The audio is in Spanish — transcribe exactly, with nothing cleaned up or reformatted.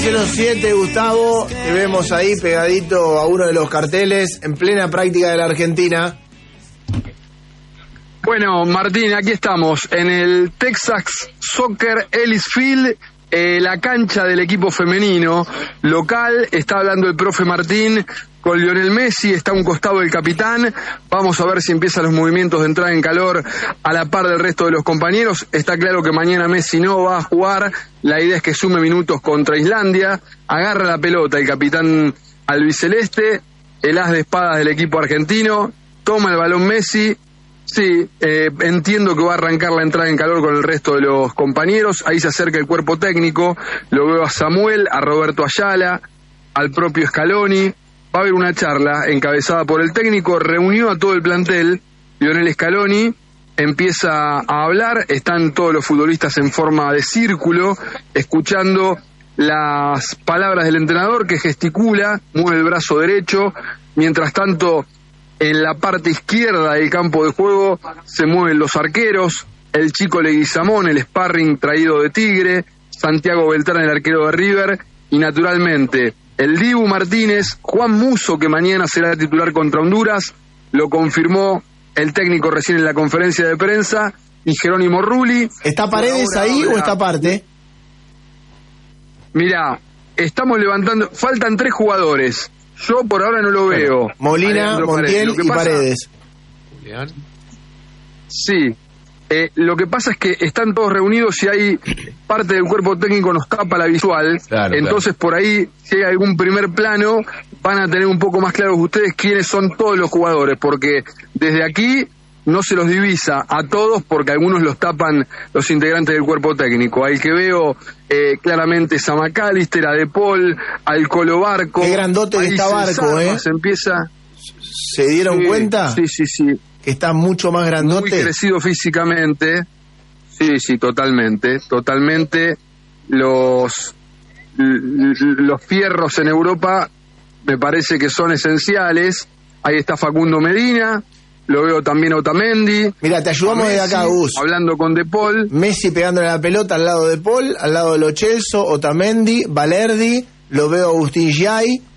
cero siete, Gustavo, te vemos ahí pegadito a uno de los carteles en plena práctica de la Argentina. Bueno, Martín, aquí estamos en el Texas Soccer Ellis Field, eh, la cancha del equipo femenino local. Está hablando el profe Martín con Lionel Messi, está a un costado del capitán. Vamos a ver si empiezan los movimientos de entrada en calor a la par del resto de los compañeros. Está claro que mañana Messi no va a jugar. La idea es que sume minutos contra Islandia. Agarra la pelota el capitán albiceleste, el as de espadas del equipo argentino. Toma el balón Messi. Sí, eh, entiendo que va a arrancar la entrada en calor con el resto de los compañeros. Ahí se acerca el cuerpo técnico. Lo veo a Samuel, a Roberto Ayala, al propio Scaloni. Va a haber una charla encabezada por el técnico. Reunió a todo el plantel. Lionel Scaloni empieza a hablar. Están todos los futbolistas en forma de círculo, escuchando las palabras del entrenador, que gesticula, mueve el brazo derecho. Mientras tanto, en la parte izquierda del campo de juego se mueven los arqueros, el chico Leguizamón, el sparring traído de Tigre, Santiago Beltrán, el arquero de River, y naturalmente el Dibu Martínez, Juan Musso, que mañana será titular contra Honduras, lo confirmó el técnico recién en la conferencia de prensa, y Jerónimo Rulli. ¿Está Paredes ahora, ahí ahora, o está aparte? Mirá, estamos levantando, faltan tres jugadores. Yo por ahora no lo veo. Molina, Montiel y pasa, Paredes. Sí. Eh, lo que pasa es que están todos reunidos y hay parte del cuerpo técnico nos tapa la visual. Claro, entonces claro. Por ahí, si hay algún primer plano, van a tener un poco más claros ustedes quiénes son todos los jugadores, porque desde aquí no se los divisa a todos, porque algunos los tapan los integrantes del cuerpo técnico. Al que veo eh, claramente es a McAllister, a De Paul, al Colo Barco. Qué grandote que está Barco, ¿eh? Se empieza... ¿Se dieron sí, cuenta? Sí, sí, sí. Que está mucho más grandote. Muy crecido físicamente. Sí, sí, totalmente. Totalmente. Los, los fierros en Europa me parece que son esenciales. Ahí está Facundo Medina. Lo veo también a Otamendi. Mira, te ayudamos Messi, desde acá, Gus. Hablando con De Paul. Messi pegándole la pelota al lado de Paul, al lado de Lo Celso, Otamendi, Valerdi. Lo veo a Agustín Giai.